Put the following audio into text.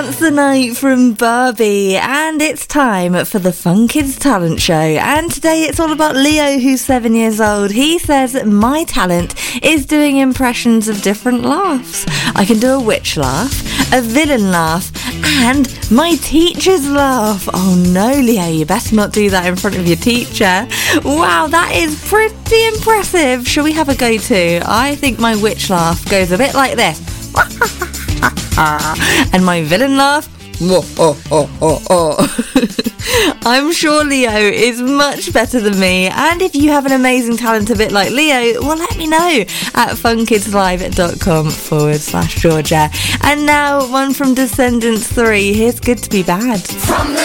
It's the night from Barbie, and it's time for the Fun Kids Talent Show. And today it's all about Leo, who's 7 years old. He says, my talent is doing impressions of different laughs. I can do a witch laugh, a villain laugh, and my teacher's laugh. Oh no, Leo, you better not do that in front of your teacher. Wow, that is pretty impressive. Shall we have a go too? I think my witch laugh goes a bit like this. And my villain laugh, I'm sure Leo is much better than me, and if you have an amazing talent a bit like Leo, well, let me know at funkidslive.com/Georgia. And now one from Descendants 3, here's Good to Be Bad.